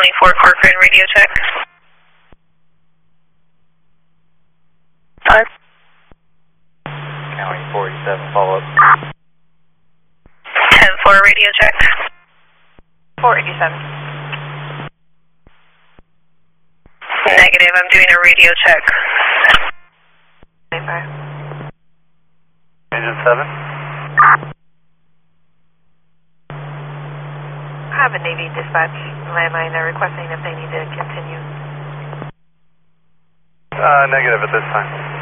24 Corcoran radio check. 5. County 47, follow up. 10-4 radio check. 487. Negative, I'm doing a radio check. 25. Engine 7. I have a Navy dispatch landline. They're requesting if they need to continue. Negative at this time.